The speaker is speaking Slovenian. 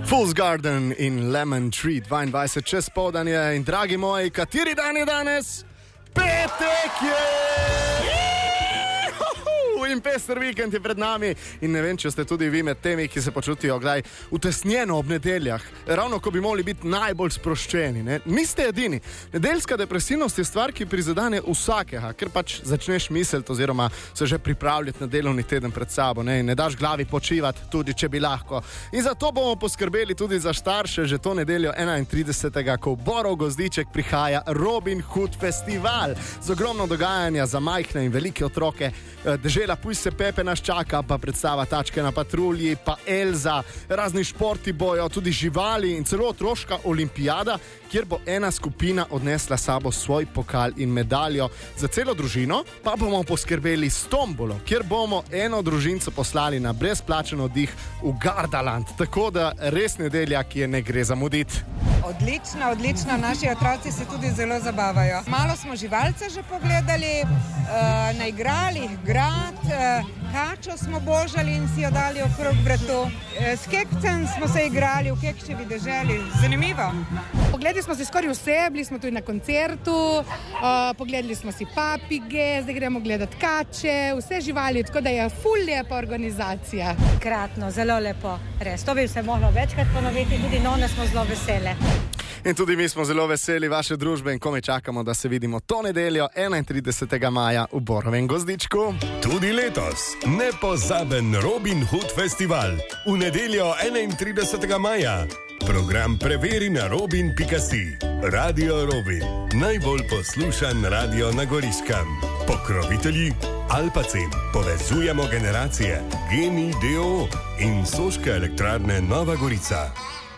Fool's Garden in Lemon Tree, 22 čez povdanje in dragi moji, kateri dan je danes? Petek je! In pester vikend je pred nami in ne vem, če ste tudi vi med temi, ki se počutijo kdaj utesnjeno ob nedeljah, ravno ko bi morali biti najbolj sproščeni. Ne? Niste edini. Nedeljska depresivnost je stvar, ki prizadene vsakega, ker pač začneš misliti oziroma se že pripravljati na delovni teden pred sabo, ne? In ne daš glavi počivati, tudi če bi lahko. In zato bomo poskrbeli tudi za starše že to nedeljo 31. ko v Borov Gozdiček prihaja Robin Hood festival z ogromno dogajanja za majhne in velike otroke. Dežela Puj se Pepe nas čaka, pa predstava Tačke na patrulji, pa Elza, razni športi bojo, tudi živali in celo otroška olimpijada, kjer bo ena skupina odnesla sabo svoj pokal in medaljo. Za celo družino pa bomo poskrbeli s tombolo, kjer bomo eno družinco poslali na brezplačen oddih v Gardaland. Tako da res nedelja, ki je ne gre zamuditi. Odlično. Naši otroci se tudi zelo zabavajo. Malo smo živalce že pogledali, naigrali grad, kačo smo božali in si jo dali okrog vratu. S kekcem smo se igrali v Kekčevi deželi. Zanimivo. Pogledali smo si skoraj vse, bili smo tudi na koncertu, pogledali smo si papige, zdaj gremo gledati kače, vse živali, tako da je ful lepa organizacija. Kratno, zelo lepo, res. To bi se moglo večkrat ponoviti, tudi none smo zelo vesele. In tudi mi smo zelo veseli vaše družbe in komaj čakamo, da se vidimo to nedeljo 31. maja v Borovem Gozdičku. Tudi letos nepozaben Robin Hood festival v nedeljo 31. maja. Program preveri na robin.si. Radio Robin, najbolj poslušan radio na Goriškem. Pokrovitelji Alpacin, povezujemo generacije, Geni DO in Soške elektrarne Nova Gorica.